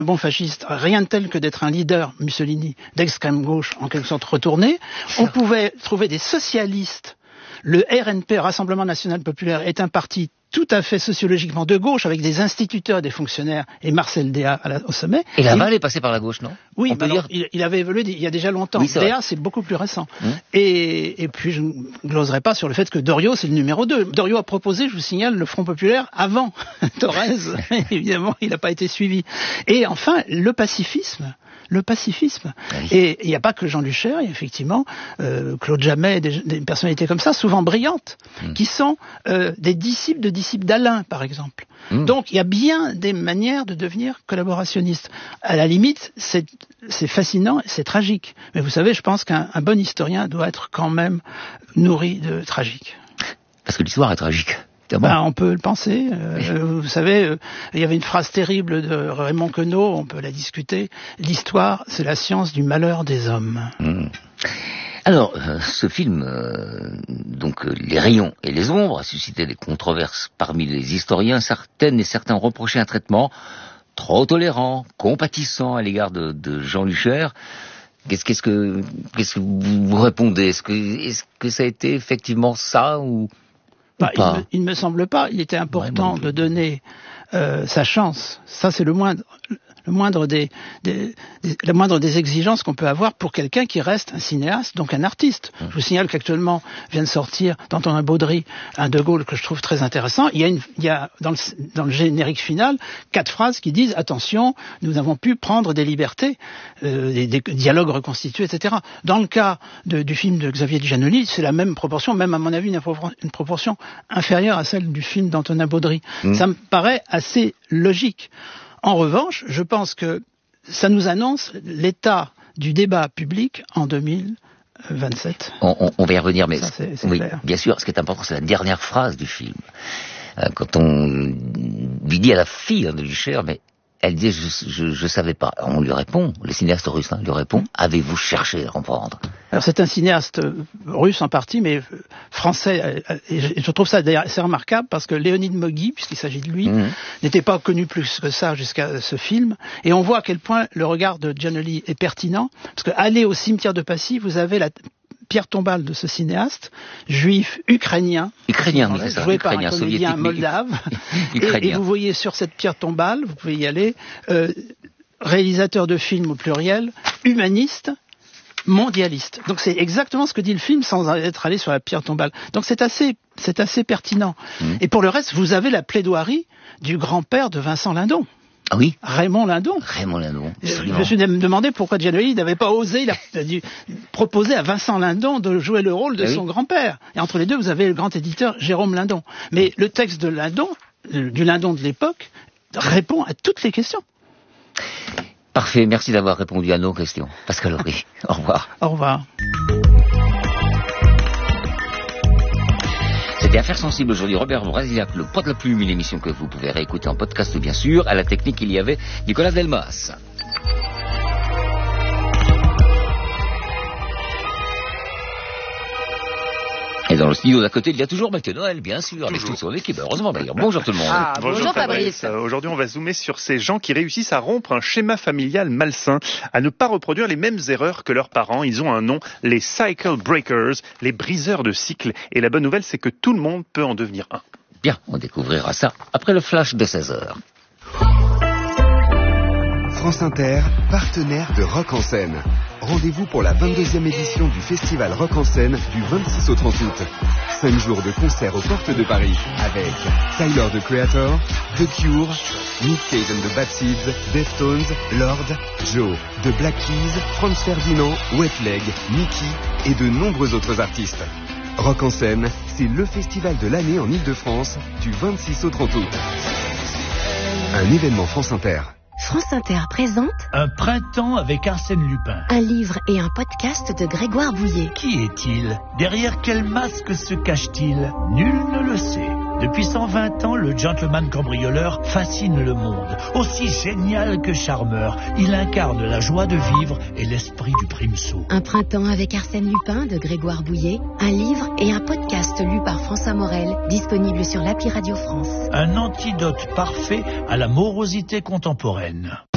Bon fasciste, rien de tel que d'être un leader, Mussolini, d'extrême gauche, en quelque sorte retourné. On pouvait trouver des socialistes. Le RNP, Rassemblement National Populaire, est un parti tout à fait sociologiquement de gauche, avec des instituteurs et des fonctionnaires, et Marcel Déat au sommet. Et Laval est passé par la gauche, non? Oui, on peut dire... il avait évolué il y a déjà longtemps. Oui, Déat, c'est beaucoup plus récent. Et puis, je ne gloserai pas sur le fait que Doriot, c'est le numéro 2. Doriot a proposé, je vous signale, le Front Populaire avant Thorez. Évidemment, il n'a pas été suivi. Et enfin, le pacifisme. Oui. Et il n'y a pas que Jean Luchère, il y a effectivement Claude Jammet, des personnalités comme ça, souvent brillantes, qui sont des disciples d'Alain, par exemple. Donc il y a bien des manières de devenir collaborationniste. À la limite, c'est fascinant, c'est tragique. Mais vous savez, je pense qu'un bon historien doit être quand même nourri de tragique. Parce que l'histoire est tragique. On peut le penser. Vous savez, il y avait une phrase terrible de Raymond Queneau, on peut la discuter. L'histoire, c'est la science du malheur des hommes. Alors, ce film, donc Les Rayons et les Ombres, a suscité des controverses parmi les historiens. Certaines et certains reprochaient un traitement trop tolérant, compatissant à l'égard de Jean Luchère. Qu'est-ce que vous répondez? Est-ce que ça a été effectivement ça ou... Il ne me semble pas. Il était important de donner sa chance. Ça, c'est le moindre des exigences qu'on peut avoir pour quelqu'un qui reste un cinéaste, donc un artiste. Je vous signale qu'actuellement vient de sortir d'Antonin Baudry un De Gaulle que je trouve très intéressant. Il y a dans le générique final 4 phrases qui disent attention, nous avons pu prendre des libertés, des dialogues reconstitués, etc. Dans le cas du film de Xavier Giannoli, c'est la même proportion, même à mon avis une proportion inférieure à celle du film d'Antonin Baudry. Ça me paraît assez logique. En revanche, je pense que ça nous annonce l'état du débat public en 2027. On va y revenir, mais ça, c'est oui, clair. Bien sûr, ce qui est important, c'est la dernière phrase du film. Quand on lui dit à la fille de Luchère, mais elle dit je savais pas. On lui répond, le cinéaste russe lui répond, avez-vous cherché à comprendre? Alors c'est un cinéaste russe en partie, mais français. Et je trouve ça d'ailleurs assez remarquable parce que Léonid Mogui, puisqu'il s'agit de lui, n'était pas connu plus que ça jusqu'à ce film. Et on voit à quel point le regard de Giannoli est pertinent, parce que aller au cimetière de Passy, vous avez la pierre tombale de ce cinéaste, juif ukrainien, joué par un comédien moldave. Et vous voyez sur cette pierre tombale, vous pouvez y aller, réalisateur de films au pluriel, humaniste, mondialiste. Donc c'est exactement ce que dit le film sans être allé sur la pierre tombale. Donc c'est assez pertinent. Et pour le reste, vous avez la plaidoirie du grand-père de Vincent Lindon. Ah oui, Raymond Lindon. Je me suis demandé pourquoi Giannoli n'avait pas osé, il a dû proposer à Vincent Lindon de jouer le rôle de son grand-père. Et entre les deux, vous avez le grand éditeur Jérôme Lindon. Mais le texte de Lindon, du Lindon de l'époque, répond à toutes les questions. Parfait, merci d'avoir répondu à nos questions. Pascal Aubry, au revoir. Au revoir. C'était Affaires sensibles aujourd'hui. Robert Brasillac, le poids de la plume, une émission que vous pouvez réécouter en podcast bien sûr. À la technique, il y avait Nicolas Delmas. Et dans le studio d'à côté, il y a toujours Mathieu Noël, bien sûr, avec toute son équipe. Heureusement d'ailleurs. Bonjour tout le monde. Bonjour Fabrice. Aujourd'hui, on va zoomer sur ces gens qui réussissent à rompre un schéma familial malsain, à ne pas reproduire les mêmes erreurs que leurs parents. Ils ont un nom, les Cycle Breakers, les briseurs de cycles. Et la bonne nouvelle, c'est que tout le monde peut en devenir un. Bien, on découvrira ça après le flash de 16h. France Inter, partenaire de Rock en scène. Rendez-vous pour la 22e édition du festival Rock en scène du 26 au 30 août. 5 jours de concerts aux portes de Paris avec Tyler, the Creator, The Cure, Nick Cave and the Bad Seeds, Deftones, Lord, Joe, The Black Keys, Franz Ferdinand, Wet Leg, Mickey et de nombreux autres artistes. Rock en scène, c'est le festival de l'année en Ile-de-France du 26 au 30 août. Un événement France Inter. France Inter présente Un printemps avec Arsène Lupin. un livre et un podcast de Grégoire Bouillet. Qui est-il? Derrière quel masque se cache-t-il? Nul ne le sait. Depuis 120 ans, le gentleman cambrioleur fascine le monde. Aussi génial que charmeur, il incarne la joie de vivre et l'esprit du primesaut. Un printemps avec Arsène Lupin de Grégoire Bouillet, un livre et un podcast lu par François Morel, disponible sur l'appli Radio France. Un antidote parfait à la morosité contemporaine.